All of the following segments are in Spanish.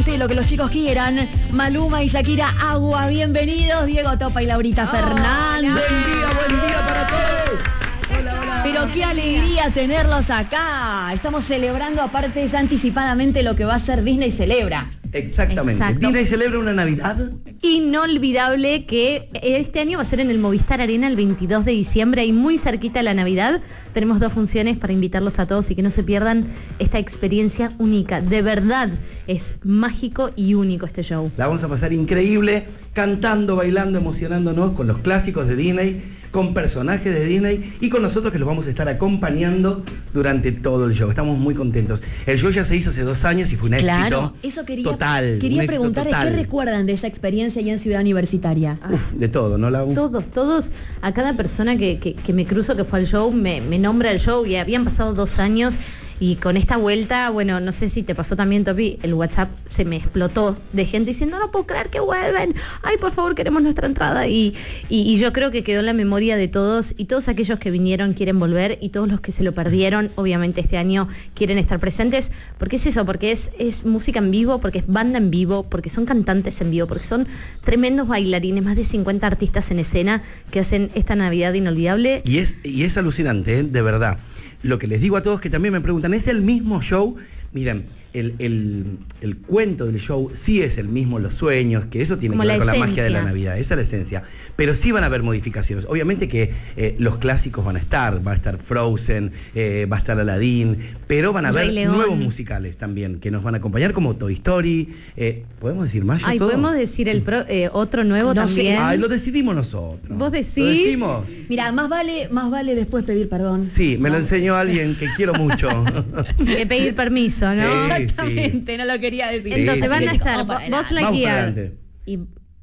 ustedes lo que los chicos quieran. Maluma y Shakira, Agua. Bienvenidos, Diego Topa y Laurita Fernández. Buen día para todos. Pero qué alegría tenerlos acá. Estamos celebrando aparte ya anticipadamente lo que va a ser Disney Celebra. Exactamente. Exacto. Disney celebra una Navidad Inolvidable que este año va a ser en el Movistar Arena el 22 de diciembre y muy cerquita a la Navidad. Tenemos 2 funciones para invitarlos a todos y que no se pierdan esta experiencia única. De verdad, es mágico y único este show. la vamos a pasar increíble, cantando, bailando, emocionándonos con los clásicos de Disney, con personajes de Disney y con nosotros que los vamos a estar acompañando durante todo el show. Estamos muy contentos. El show ya se hizo hace 2 años y fue un éxito eso quería total. ¿Qué recuerdan de esa experiencia allá en Ciudad Universitaria? De todo, ¿no, Lau? Todos, a cada persona que me cruzo que fue al show, me nombra el show y habían pasado 2 años. Y con esta vuelta, bueno, no sé si te pasó también, Topi, el WhatsApp se me explotó de gente diciendo, no puedo creer que vuelven, ay, por favor, queremos nuestra entrada. Y yo creo que quedó en la memoria de todos, y todos aquellos que vinieron quieren volver, y todos los que se lo perdieron, obviamente este año quieren estar presentes, porque es eso, porque es música en vivo, porque es banda en vivo, porque son cantantes en vivo, porque son tremendos bailarines, más de 50 artistas en escena que hacen esta Navidad inolvidable. Y es alucinante, ¿eh? De verdad. Lo que les digo a todos que también me preguntan, ¿es el mismo show? Miren, el cuento del show sí es el mismo, los sueños, que eso tiene Como que ver la con la esencia. magia de la Navidad, esa es la esencia. Pero sí van a haber modificaciones. Obviamente que los clásicos van a estar, va a estar Frozen, va a estar Aladdin, pero van a haber nuevos musicales también que nos van a acompañar, como Toy Story. ¿Podemos decir más? Ay, todo? podemos decir otro nuevo No sé. también. Ay, lo decidimos nosotros. ¿Vos decís? ¿Lo decimos? Mira, más vale después pedir perdón. Sí, me lo enseñó alguien que quiero mucho. Que pedir permiso, ¿no? Sí. Exactamente, no lo quería decir. Entonces Sí, van sí. a estar Vamos para Buzz adelante. Vamos para Lightyear adelante. y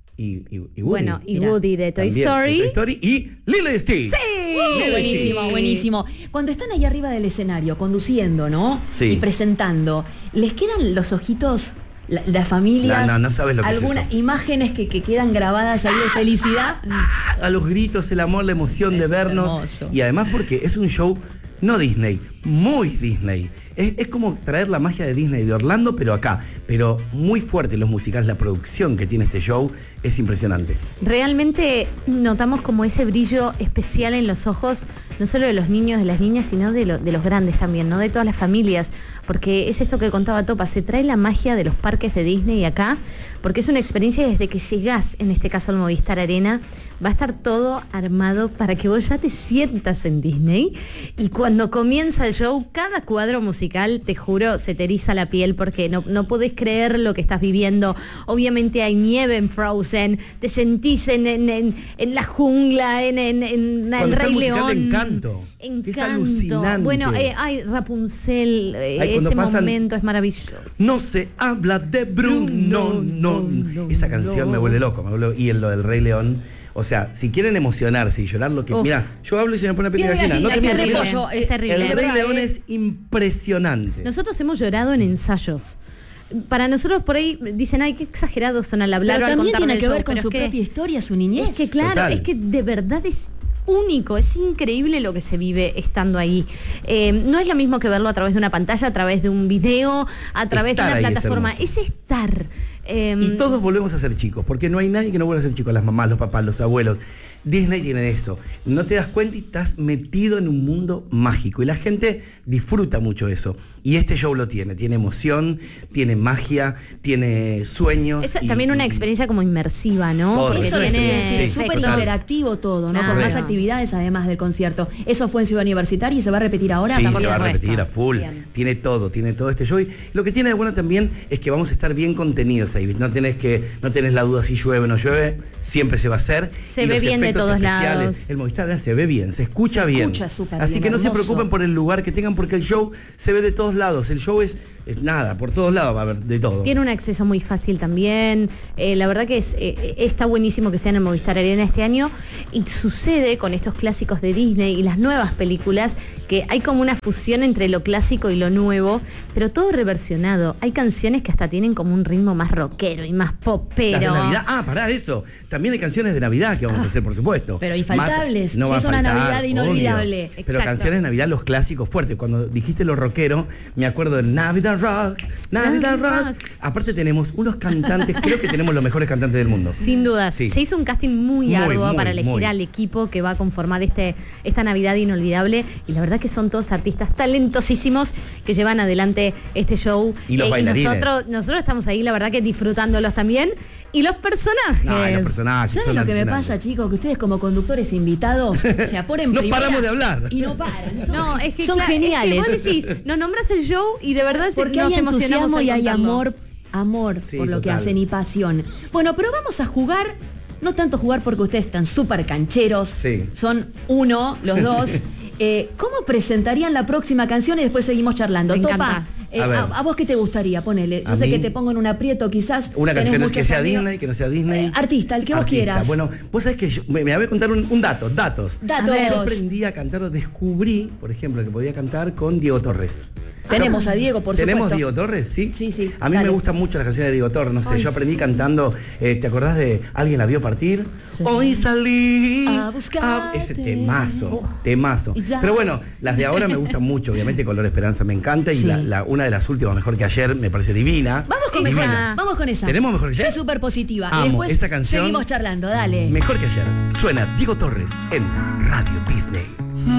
Y Woody. bueno, y Mirá. Woody de Toy También, Story. de Toy Story y Lilo y Stitch. Buenísimo, buenísimo. Cuando están ahí arriba del escenario, conduciendo, ¿no? Sí. Y presentando, ¿les quedan los ojitos, las familias? No sabes lo que es algunas eso. imágenes que quedan grabadas ahí de felicidad. A los gritos, el amor, la emoción de Es vernos. hermoso. Y además porque es un show no Disney, muy Disney. Es como traer la magia de Disney de Orlando, pero acá. Pero muy fuerte los musicales, la producción que tiene este show es impresionante. Realmente notamos como ese brillo especial en los ojos, no solo de los niños, de las niñas, sino de los grandes también, ¿no? De todas las familias. Porque es esto que contaba Topa, se trae la magia de los parques de Disney acá, porque es una experiencia desde que llegás, en este caso al Movistar Arena, va a estar todo armado para que vos ya te sientas en Disney. Y cuando comienza el show, cada cuadro musical, te juro, se te eriza la piel porque no podés creer lo que estás viviendo. Obviamente hay nieve en Frozen, te sentís en la jungla, en el Cuando está Rey el musical de León. Encanto. Es alucinante. Bueno, ay, Rapunzel, Ay, cuando ese pasan- momento es maravilloso. No se habla de Bruno, no. Esa canción me vuelve loco, y en lo del Rey León. O sea, si quieren emocionarse y llorar lo que... Uf. Mira, yo hablo y se me pone la piel de Piel de gallina. No te gallina, miento. qué rico. Es terrible. El Rey verdad, León es impresionante. Nosotros hemos llorado en ensayos. Para nosotros por ahí dicen, ay, qué exagerados son al hablar Pero o al también contar tiene del que show, ver con pero su es que- propia historia, su niñez. Es que claro, Total. es que de verdad es único, es increíble lo que se vive estando ahí. No es lo mismo que verlo a través de una pantalla, a través de un video, a través Estar de ahí una es plataforma. hermoso. Es estar. Y todos volvemos a ser chicos, porque no hay nadie que no vuelva a ser chico, las mamás, los papás, los abuelos. Disney tiene eso. No te das cuenta y estás metido en un mundo mágico. Y la gente disfruta mucho eso. Y este show lo tiene. Tiene emoción, tiene magia, tiene sueños. Es también una experiencia como inmersiva, ¿no? Todo, Porque Eso les quería decir, Sí, súper total. interactivo todo, ¿no? Con Claro. más actividades además del concierto. Eso fue en Ciudad Universitaria y se va a repetir ahora. Sí, Por se va a supuesto. repetir a full. Bien. Tiene todo este show. Y lo que tiene de bueno también es que vamos a estar bien contenidos ahí. No tenés la duda si llueve o no llueve. Siempre se va a hacer. Se Y ve los bien de efectos todos especiales, lados. El Movistar se ve bien, se escucha Se bien. escucha súper Así bien, que no se hermoso. preocupen por el lugar que tengan porque el show se ve de todos lados. El show es nada, por todos lados va a haber de todo. Tiene un acceso muy fácil también. La verdad que está buenísimo que sea en el Movistar Arena este año. Y sucede con estos clásicos de Disney y las nuevas películas que hay como una fusión entre lo clásico y lo nuevo, pero todo reversionado. Hay canciones que hasta tienen como un ritmo más rockero y más popero. Las de Navidad, pará eso. También hay canciones de Navidad que vamos a hacer, por supuesto. Pero infaltables, No si va es a una faltar, Navidad inolvidable. obvio. Pero Exacto. canciones de Navidad, los clásicos fuertes. Cuando dijiste lo rockero, me acuerdo de Navidad Navidad Rock, Navidad Rock. Aparte tenemos unos cantantes, creo que tenemos los mejores cantantes del mundo. Sin dudas. Sí. Se hizo un casting muy arduo para elegir al equipo que va a conformar esta Navidad inolvidable, y la verdad que son todos artistas talentosísimos que llevan adelante este show. Y los bailarines. Nosotros estamos ahí, la verdad que disfrutándolos también. Y los personajes. No, los personajes. ¿Saben lo que me pasa, chicos? Que ustedes como conductores invitados se ponen No primera paramos de hablar. y no paran. No, es que son geniales. Es que vos decís, nos nombras el show y de verdad Porque nos hay emocionamos entusiasmo al y hay contarlo. amor Sí, por lo que total. hacen y pasión. Bueno, pero vamos a jugar, no tanto jugar porque ustedes están súper cancheros, Sí. son uno, los dos. ¿Cómo presentarían la próxima canción y después seguimos charlando? Me Topa, encanta. A ver. ¿a vos qué te gustaría? Ponele. Yo A sé mí- que te pongo en un aprieto quizás. Una tenés canción que muchos sea amigos. Disney, que no sea Disney. Artista, el que vos quieras. Bueno, vos sabés que me voy a contar un datos. Datos. Yo aprendí a cantar, descubrí, por ejemplo, que podía cantar con Diego Torres. Tenemos a Diego, por ¿Tenemos supuesto. Diego Torres? Sí. Sí, sí, A mí dale. me gustan mucho las canciones de Diego Torres, no sé, Ay, yo aprendí sí. cantando, ¿te acordás de Alguien la vio partir? Hoy salí A buscarte. ese temazo. Ya. Pero bueno, las de ahora me gustan mucho, obviamente Color Esperanza me encanta, y Sí. una de las últimas, mejor que ayer, me parece divina. Vamos con Divina. esa. Vamos con esa. ¿Tenemos mejor que ayer? Es súper positiva. Amo Y después esa canción. seguimos charlando, dale. Mejor que ayer. Suena Diego Torres en Radio Disney.